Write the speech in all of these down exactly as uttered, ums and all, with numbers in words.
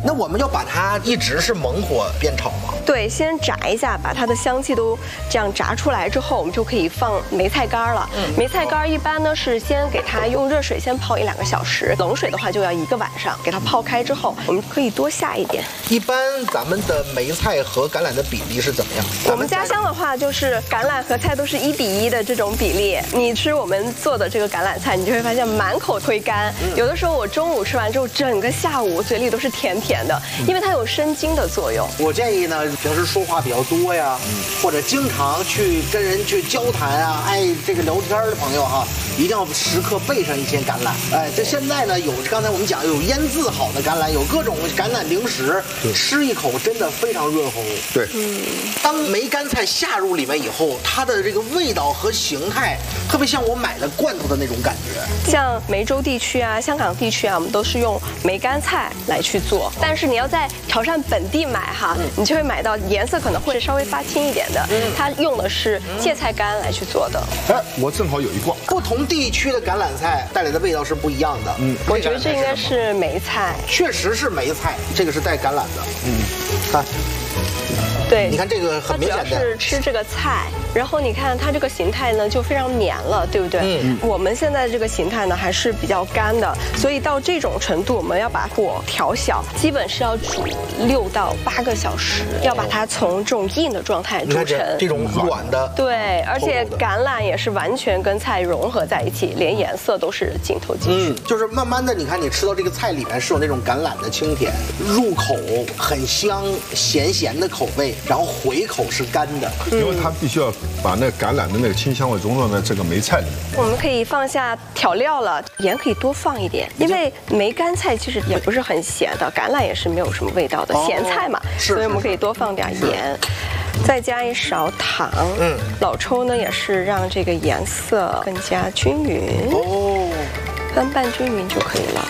那我们要把它一直是猛火煸炒吗？ 对，先炸一下，把它的香气都这样炸出来之后，我们就可以放梅菜干了。嗯，梅菜干一般呢是先给它用热水先泡一两个小时，冷水的话就要一个晚上，给它泡开之后，我们可以多下一点。 一般咱们的梅菜和橄榄的比例是怎么样？ 我们家乡的话就是橄榄和菜都是一比一的这种比例。你吃我们做的这个橄榄菜，你就会发现满口推干。嗯、有的时候我中午吃完之后，整个下午嘴里都是甜甜的，因为它有生津的作用。 我建议呢，平时说话比较多呀，嗯、或者经常去跟人去交谈啊，爱这个聊天的朋友哈、啊，一定要时刻备上一些橄榄。哎，这现在呢有刚才我们讲有腌制好的橄榄，有各种橄榄零食，吃一口真的非常润喉。 对， 嗯， 当梅干菜下入里面以后，它的这个味道和形态特别像我买的罐头的那种感觉。 像梅州地区啊、香港地区啊，我们都是用梅干菜来去做，但是你要在潮汕本地买哈，嗯、你就会买到颜色可能会稍微发青一点的，嗯、它用的是芥菜干来去做的。 哎，我正好有一罐。 不同地区的橄榄菜带来的味道是不一样的。嗯， 我觉得这应该是梅菜， 确实是梅菜，这个是带橄榄的。嗯，看。 对， 你看这个很明显的， 它主要是吃这个菜，然后你看它这个形态呢就非常绵了，对不对？嗯。我们现在这个形态呢还是比较干的，所以到这种程度，我们要把火调小，基本是要煮六到八个小时，要把它从这种硬的状态煮成这种软的。 对，而且橄榄也是完全跟菜融合在一起，连颜色都是镜头技术。 嗯，就是慢慢的，你看你吃到这个菜里面是有那种橄榄的清甜，入口很香，咸咸的口味。然后回口是干的， 因为它必须要把那橄榄的那个清香味融入在这个梅菜里面。 我们可以放下调料了，盐可以多放一点，因为梅干菜其实也不是很咸的，橄榄也是没有什么味道的，哦、咸菜嘛，所以我们可以多放点盐，再加一勺糖。嗯，老抽呢也是让这个颜色更加均匀，哦，翻拌均匀就可以了。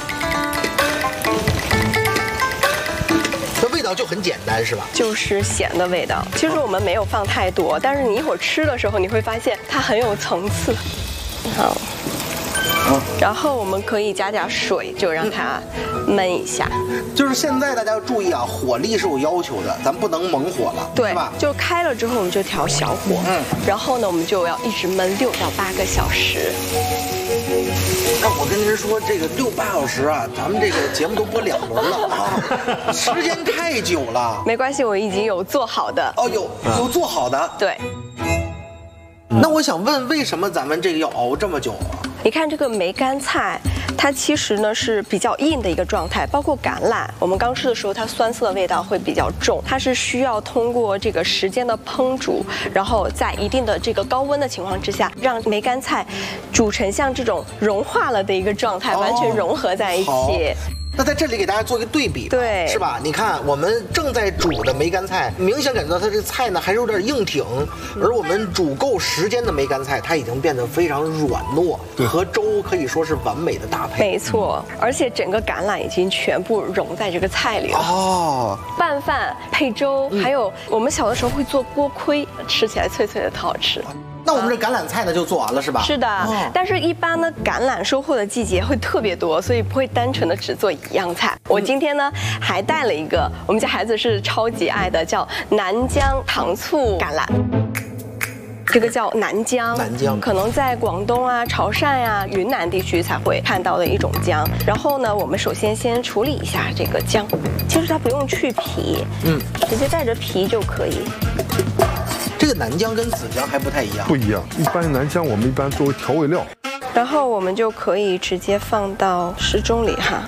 味道就很简单是吧？ 就是咸的味道。其实我们没有放太多，但是你一会儿吃的时候，你会发现它很有层次。好，然后我们可以加点水，就让它焖一下。 就是现在大家要注意啊，火力是有要求的，咱不能猛火了， 对是吧？ 就开了之后我们就调小火，嗯，然后呢我们就要一直焖六到八个小时。 那我跟您说，这个六八小时啊，咱们这个节目都播两轮了啊，时间太久了。 没关系，我已经有做好的。 哦，有有做好的。 对。 那我想问，为什么咱们这个要熬这么久啊？ 你看这个梅干菜，它其实呢是比较硬的一个状态，包括橄榄，我们刚吃的时候它酸涩的味道会比较重，它是需要通过这个时间的烹煮，然后在一定的这个高温的情况之下，让梅干菜煮成像这种融化了的一个状态，完全融合在一起。 那在这里给大家做一个对比， 对， 是吧？你看我们正在煮的梅干菜，明显感觉到它这个菜呢还是有点硬挺，而我们煮够时间的梅干菜，它已经变得非常软糯，和粥可以说是完美的搭配。 没错，而且整个橄榄已经全部融在这个菜里了。 哦， 拌饭配粥，还有我们小的时候会做锅盔，吃起来脆脆的，特好吃。 那我们这橄榄菜呢就做完了是吧？ 是的，哦、但是一般呢，橄榄收获的季节会特别多，所以不会单纯的只做一样菜。我今天呢还带了一个，我们家孩子是超级爱的，叫南姜糖醋橄榄。这个叫南姜， 南姜可能在广东啊、潮汕呀、云南地区才会看到的一种姜。然后呢，我们首先先处理一下这个姜，其实它不用去皮，嗯，直接带着皮就可以。 这个南姜跟紫姜还不太一样， 不一样。一般南姜我们一般作为调味料， 然后我们就可以直接放到时钟里哈。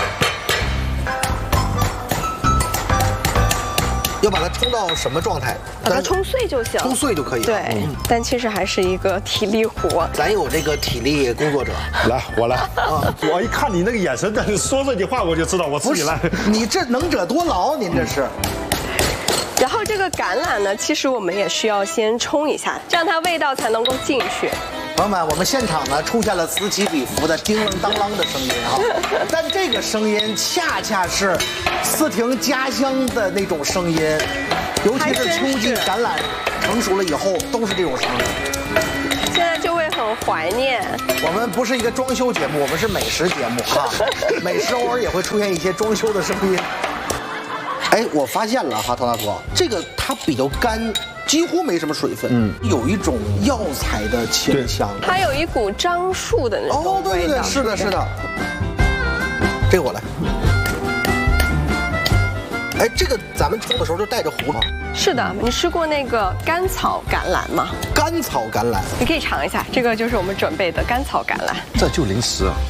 要把它冲到什么状态？ 把它冲碎就行， 冲碎就可以。 对，嗯、但其实还是一个体力活。 咱有这个体力工作者， 来，我来啊！我一看你那个眼神，但是说这句话我就知道我自己来。 你这能者多劳，您这是。 然后这个橄榄呢，其实我们也需要先冲一下，这样它味道才能够进去。 朋友们，我们现场呢出现了此起彼伏的叮啷当啷的声音啊，但这个声音恰恰是思婷家乡的那种声音，尤其是秋季橄榄成熟了以后，都是这种声音。 现在就会很怀念。 我们不是一个装修节目，我们是美食节目啊，美食偶尔也会出现一些装修的声音。 哎，我发现了哈，陶大哥，这个它比较干，几乎没什么水分，嗯，有一种药材的清香， 还有一股樟树的那种味道。哦， 对对对，是的，是的。这个我来。哎，这个咱们冲的时候就带着胡吗？ 是的，你吃过那个甘草橄榄吗？ 甘草橄榄， 你可以尝一下，这个就是我们准备的甘草橄榄。 这就零食啊，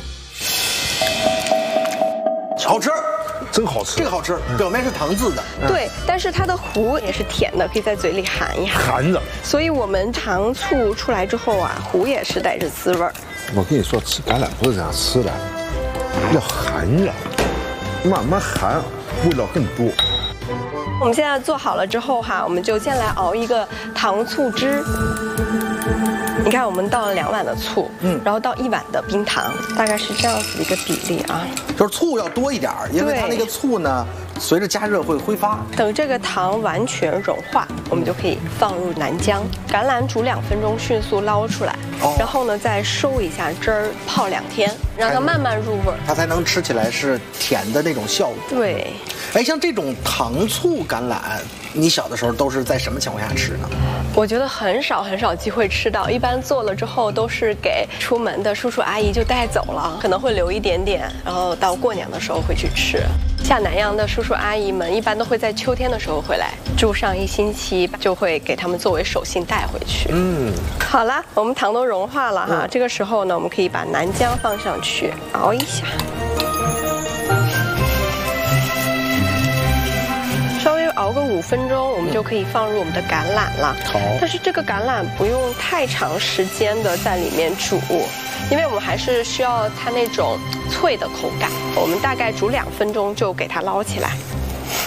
好吃， 真好吃。 这个好吃，表面是糖渍的， 对，但是它的糊也是甜的，可以在嘴里含一含。 含着。 所以我们糖醋出来之后啊，糊也是带着滋味儿。 我跟你说，吃橄榄不是这样吃的，要含着，慢慢含。味道更多。 我们现在做好了之后哈，我们就先来熬一个糖醋汁。你看，我们倒了两碗的醋，嗯，然后倒一碗的冰糖，大概是这样子的一个比例啊。 就是醋要多一点，因为它那个醋呢，随着加热会挥发。 等这个糖完全融化，我们就可以放入南姜。橄榄煮两分钟，迅速捞出来，哦、然后呢再收一下汁儿，泡两天，让它慢慢入味儿， 它才能吃起来是甜的那种效果。 对。 哎，像这种糖醋橄榄，你小的时候都是在什么情况下吃呢？ 我觉得很少很少机会吃到，一般做了之后都是给出门的叔叔阿姨就带走了，可能会留一点点，然后到过年的时候会去吃。像南阳的叔叔阿姨们，一般都会在秋天的时候回来住上一星期，就会给他们作为手信带回去。嗯，好了，我们糖都融化了哈，嗯、这个时候呢，我们可以把南姜放上去熬一下。稍微熬个五分钟，我们就可以放入我们的橄榄了。好，但是这个橄榄不用太长时间的在里面煮，因为我们还是需要它那种脆的口感。我们大概煮两分钟就给它捞起来。